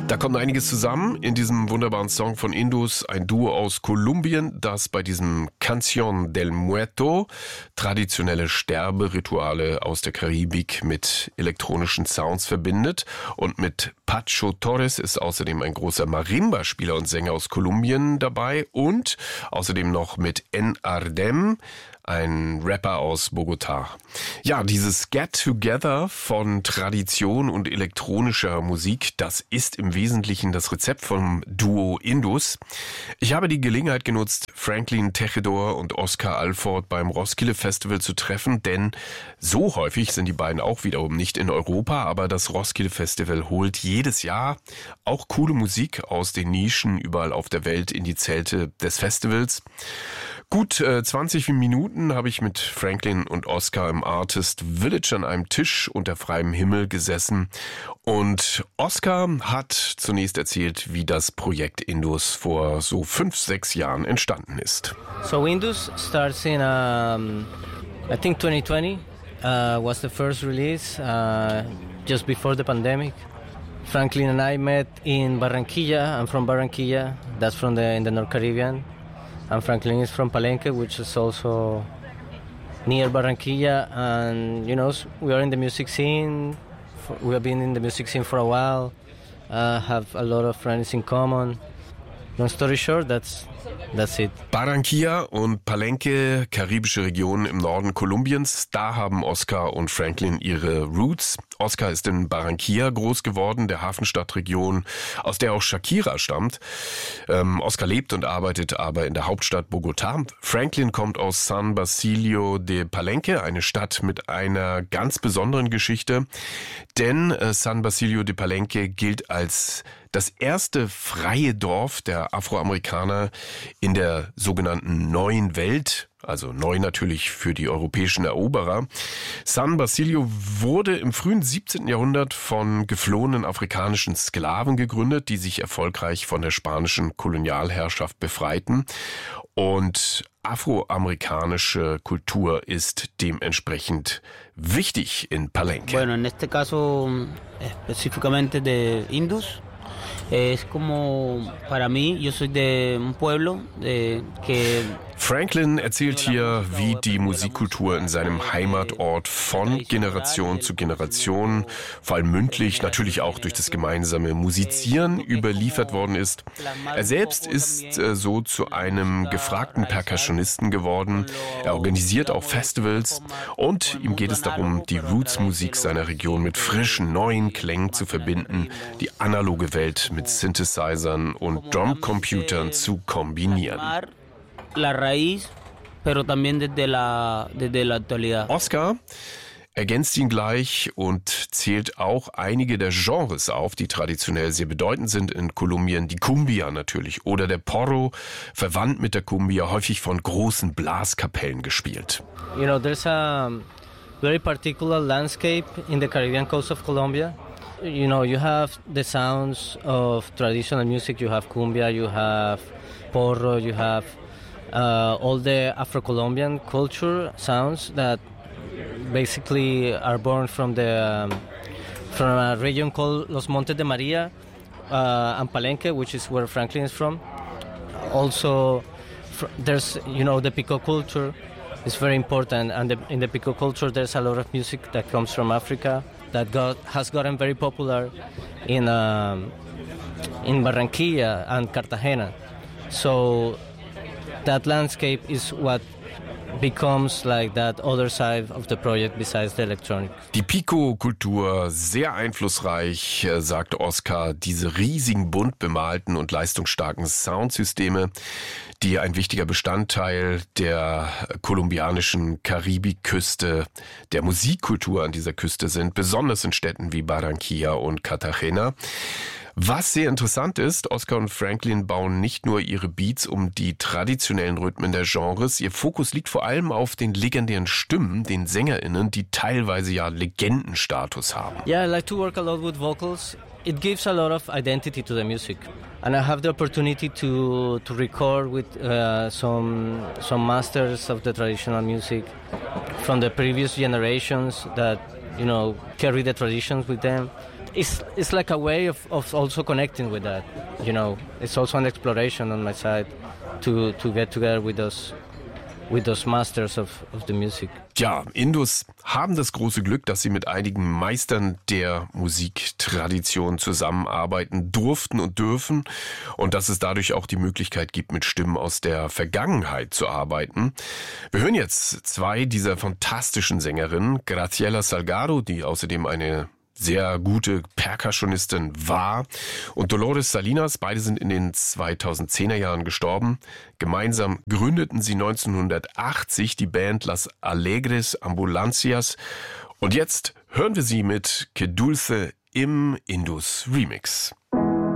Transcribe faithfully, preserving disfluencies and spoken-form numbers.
Da kommt einiges zusammen in diesem wunderbaren Song von Indus, ein Duo aus Kolumbien, das bei diesem Canción del Muerto traditionelle Sterberituale aus der Karibik mit elektronischen Sounds verbindet. Und mit Pacho Torres ist außerdem ein großer Marimba-Spieler und Sänger aus Kolumbien dabei und außerdem noch mit En Ardem, ein Rapper aus Bogotá. Ja, dieses Get Together von Tradition und elektronischer Musik, das ist im Wesentlichen das Rezept vom Duo Indus. Ich habe die Gelegenheit genutzt, Franklin Tejedor und Oscar Alford beim Roskilde Festival zu treffen, denn so häufig sind die beiden auch wiederum nicht in Europa, aber das Roskilde Festival holt jedes Jahr auch coole Musik aus den Nischen überall auf der Welt in die Zelte des Festivals. Gut äh, zwanzig Minuten habe ich mit Franklin und Oscar im Artist Village an einem Tisch unter freiem Himmel gesessen. Und Oscar hat zunächst erzählt, wie das Projekt Indus vor so fünf, sechs Jahren entstanden ist. So Indus starts in, um, I think twenty twenty uh, was the first release, uh, just before the pandemic. Franklin and I met in Barranquilla. I'm from Barranquilla. That's from the in the North Caribbean. And Franklin is from Palenque, which is also near Barranquilla. And, you know, we are in the music scene. We have been in the music scene for a while. Uh, have a lot of friends in common. Long story short, that's, that's it. Barranquilla und Palenque, karibische Regionen im Norden Kolumbiens, da haben Oscar und Franklin ihre Roots. Oscar ist in Barranquilla groß geworden, der Hafenstadtregion, aus der auch Shakira stammt. Ähm, Oscar lebt und arbeitet aber in der Hauptstadt Bogotá. Franklin kommt aus San Basilio de Palenque, eine Stadt mit einer ganz besonderen Geschichte. Denn äh, San Basilio de Palenque gilt als das erste freie Dorf der Afroamerikaner in der sogenannten Neuen Welt, also neu natürlich für die europäischen Eroberer. San Basilio wurde im frühen siebzehnten Jahrhundert von geflohenen afrikanischen Sklaven gegründet, die sich erfolgreich von der spanischen Kolonialherrschaft befreiten. Und afroamerikanische Kultur ist dementsprechend wichtig in Palenque. Bueno, en este caso específicamente de Indus. Es como para mí, yo soy de un pueblo de que Franklin erzählt hier, wie die Musikkultur in seinem Heimatort von Generation zu Generation, vor allem mündlich, natürlich auch durch das gemeinsame Musizieren überliefert worden ist. Er selbst ist äh, so zu einem gefragten Percussionisten geworden. Er organisiert auch Festivals und ihm geht es darum, die Roots-Musik seiner Region mit frischen, neuen Klängen zu verbinden, die analoge Welt mit Synthesizern und Drumcomputern zu kombinieren. La raíz, pero también desde la, desde la actualidad. Oscar ergänzt ihn gleich und zählt auch einige der Genres auf, die traditionell sehr bedeutend sind in Kolumbien. Die Cumbia natürlich oder der Porro, verwandt mit der Cumbia, häufig von großen Blaskapellen gespielt. You know, there's a very particular landscape in the Caribbean coast of Colombia. You know, you have the sounds of traditional music. You have cumbia, you have porro, you have Uh, all the Afro-Colombian culture sounds that basically are born from the um, from a region called Los Montes de Maria uh, and Palenque, which is where Franklin is from. Also, fr- there's you know the Pico culture is very important, and the, in the Pico culture there's a lot of music that comes from Africa that got has gotten very popular in um, in Barranquilla and Cartagena. So that landscape is what becomes like that other side of the project besides the electronic. Die Pico-Kultur, sehr einflussreich, sagt Oscar, diese riesigen, bunt bemalten und leistungsstarken Soundsysteme, die ein wichtiger Bestandteil der kolumbianischen Karibikküste, der Musikkultur an dieser Küste sind, besonders in Städten wie Barranquilla und Cartagena. Was sehr interessant ist, Oscar und Franklin bauen nicht nur ihre Beats um die traditionellen Rhythmen der Genres, ihr Fokus liegt vor allem auf den legendären Stimmen, den SängerInnen, die teilweise ja Legendenstatus haben. Yeah, I like to work a lot with vocals. It gives a lot of identity to the music. And I have the opportunity to to record with uh, some some masters of the traditional music from the previous generations that, you know, carry the traditions with them. it's it's like a way of, of also connecting with that. You know, it's also an exploration on my side to to get together with those with those masters of, of the music. Ja, Indus haben das große Glück, dass sie mit einigen Meistern der Musiktradition zusammenarbeiten durften und dürfen und dass es dadurch auch die Möglichkeit gibt, mit Stimmen aus der Vergangenheit zu arbeiten. Wir hören jetzt zwei dieser fantastischen Sängerinnen, Graciela Salgado, die außerdem eine sehr gute Percussionistin war, und Dolores Salinas. Beide sind in den zweitausendzehner Jahren gestorben. Gemeinsam gründeten sie neunzehnhundertachtzig die Band Las Alegres Ambulancias. Und jetzt hören wir sie mit Que Dulce im Indus Remix.